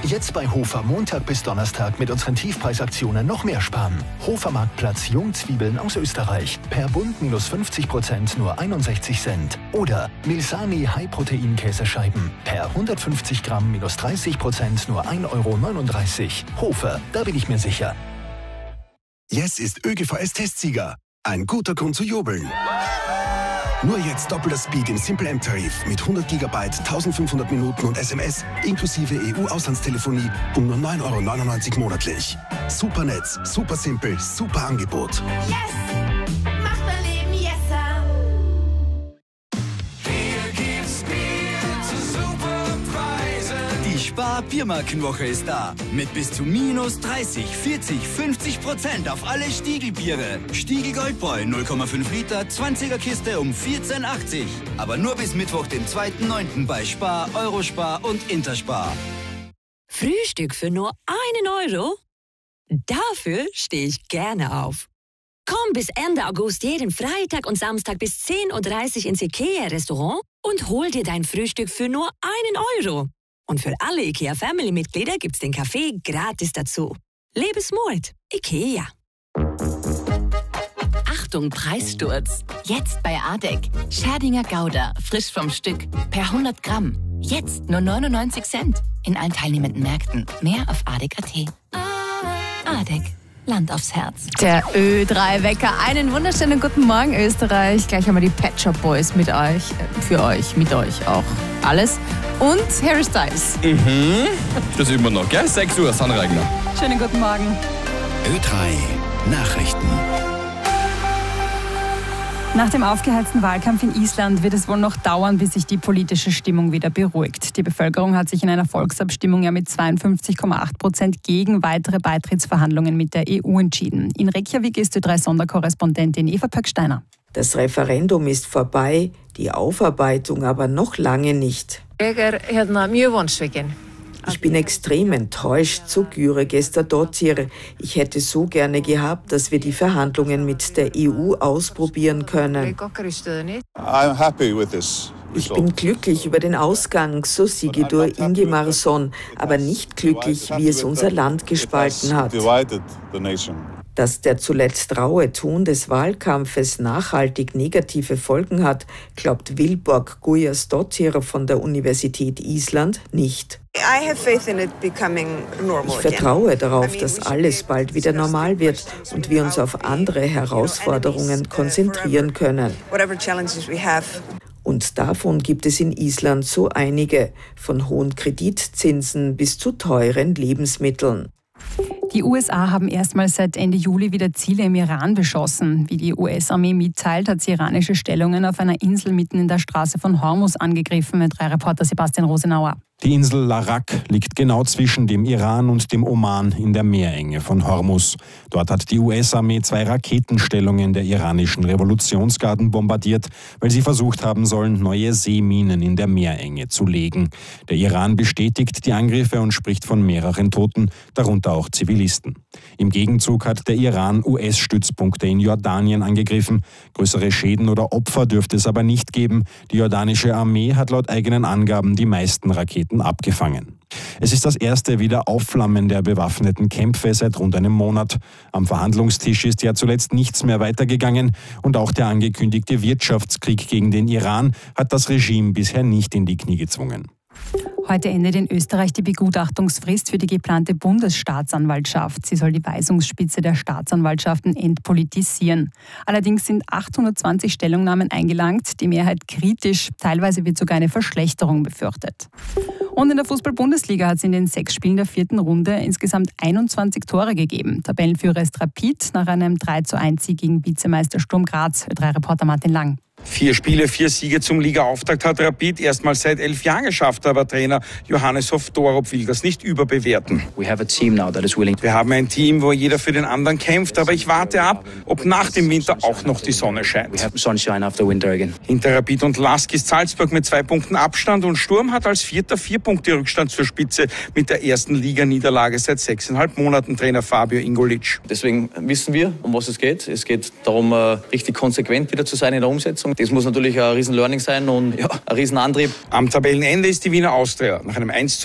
Jetzt bei Hofer Montag bis Donnerstag mit unseren Tiefpreisaktionen noch mehr sparen. Hofer Marktplatz Jungzwiebeln aus Österreich. Per Bund -50% nur 61 Cent. Oder Milsani High-Protein-Käsescheiben. Per 150 Gramm -30% nur 1,39 €. Hofer, da bin ich mir sicher. Yes ist ÖGVS-Testsieger. Ein guter Grund zu jubeln. Nur jetzt doppelter Speed im Simple M-Tarif mit 100 GB, 1500 Minuten und SMS inklusive EU-Auslandstelefonie um nur 9,99 € monatlich. Super Netz, super simpel, super Angebot. Yes! Macht mein Leben yesser! Hier gibt's Bier zu super Preisen. Die Spar-Biermarkenwoche ist da. Mit bis zu -30, 40, 50% auf alle Stiegelbiere. Stiegel Goldbräu 0,5 Liter, 20er Kiste um 14,80 €. Aber nur bis Mittwoch, den 2.9. bei Spar, Eurospar und Interspar. Frühstück für nur 1 €? Dafür stehe ich gerne auf. Komm bis Ende August jeden Freitag und Samstag bis 10:30 Uhr ins IKEA-Restaurant und hol dir dein Frühstück für nur 1 €. Und für alle IKEA-Family-Mitglieder gibt's den Kaffee gratis dazu. Lebensmut. IKEA. Achtung, Preissturz. Jetzt bei Adek. Scherdinger Gouda, frisch vom Stück. Per 100 Gramm. Jetzt nur 99 Cent. In allen teilnehmenden Märkten. Mehr auf adek.at. Adek. Land aufs Herz. Der Ö3-Wecker. Einen wunderschönen guten Morgen, Österreich. Gleich haben wir die Pet Shop Boys mit euch. Für euch, mit euch auch. Alles. Und Harry Styles. Das üben wir noch, gell? 6 Uhr, Sanregner. Schönen guten Morgen. Ö3 Nachrichten. Nach dem aufgeheizten Wahlkampf in Island wird es wohl noch dauern, bis sich die politische Stimmung wieder beruhigt. Die Bevölkerung hat sich in einer Volksabstimmung ja mit 52,8% gegen weitere Beitrittsverhandlungen mit der EU entschieden. In Reykjavik ist Ö3-Sonderkorrespondentin Eva Pöcksteiner. Das Referendum ist vorbei, die Aufarbeitung aber noch lange nicht. Ich bin extrem enttäuscht, so Gyre Gestadottir. Ich hätte so gerne gehabt, dass wir die Verhandlungen mit der EU ausprobieren können. Ich bin glücklich über den Ausgang, so Sigurður Ingimarsson, aber nicht glücklich, wie es unser Land gespalten hat. Dass der zuletzt raue Ton des Wahlkampfes nachhaltig negative Folgen hat, glaubt Vilborg Guðjónsdóttir von der Universität Island nicht. Ich vertraue darauf, dass alles bald wieder normal wird und wir uns auf andere Herausforderungen konzentrieren können. Und davon gibt es in Island so einige, von hohen Kreditzinsen bis zu teuren Lebensmitteln. Die USA haben erstmals seit Ende Juli wieder Ziele im Iran beschossen. Wie die US-Armee mitteilt, hat sie iranische Stellungen auf einer Insel mitten in der Straße von Hormuz angegriffen. Mit-3-Reporter Sebastian Rosenauer. Die Insel Larak liegt genau zwischen dem Iran und dem Oman in der Meerenge von Hormuz. Dort hat die US-Armee 2 Raketenstellungen der iranischen Revolutionsgarden bombardiert, weil sie versucht haben sollen, neue Seeminen in der Meerenge zu legen. Der Iran bestätigt die Angriffe und spricht von mehreren Toten, darunter auch Zivilisten. Im Gegenzug hat der Iran US-Stützpunkte in Jordanien angegriffen. Größere Schäden oder Opfer dürfte es aber nicht geben. Die jordanische Armee hat laut eigenen Angaben die meisten Raketen abgefangen. Es ist das erste Wiederaufflammen der bewaffneten Kämpfe seit rund einem Monat. Am Verhandlungstisch ist ja zuletzt nichts mehr weitergegangen und auch der angekündigte Wirtschaftskrieg gegen den Iran hat das Regime bisher nicht in die Knie gezwungen. Heute endet in Österreich die Begutachtungsfrist für die geplante Bundesstaatsanwaltschaft. Sie soll die Weisungsspitze der Staatsanwaltschaften entpolitisieren. Allerdings sind 820 Stellungnahmen eingelangt, die Mehrheit kritisch. Teilweise wird sogar eine Verschlechterung befürchtet. Und in der Fußball-Bundesliga hat es in den 6 Spielen der 4. Runde insgesamt 21 Tore gegeben. Tabellenführer ist Rapid nach einem 3:1-Sieg gegen Vizemeister Sturm Graz. Ö3-Reporter Martin Lang. 4 Spiele, 4 Siege zum Ligaauftakt hat Rapid erstmals seit 11 Jahren geschafft, aber Trainer Johannes Hoff-Torup will das nicht überbewerten. Wir haben ein Team, wo jeder für den anderen kämpft, aber ich warte ab, ob nach dem Winter auch noch die Sonne scheint. Hinter Rapid und Lask ist Salzburg mit 2 Punkten Abstand und Sturm hat als Vierter 4 Punkte Rückstand zur Spitze mit der ersten Liganiederlage seit 6,5 Monaten, Trainer Fabio Ingolic. Deswegen wissen wir, um was es geht. Es geht darum, richtig konsequent wieder zu sein in der Umsetzung. Das muss natürlich ein riesen Learning sein und ein riesen Antrieb. Am Tabellenende ist die Wiener Austria nach einem 1:0